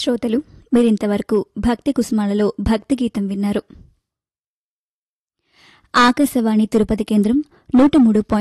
శ్రోతలు మీరింతవరకు భక్తి కుసుమాలలో భక్తి గీతం విన్నారు. ఆకాశవాణి తిరుపతి కేంద్రం 103.